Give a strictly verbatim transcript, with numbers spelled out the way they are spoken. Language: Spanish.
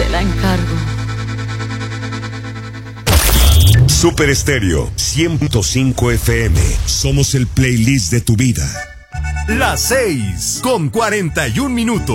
Se la encargo. Super Estéreo cien punto cinco F M. Somos el playlist de tu vida. Las seis con cuarenta y un minutos.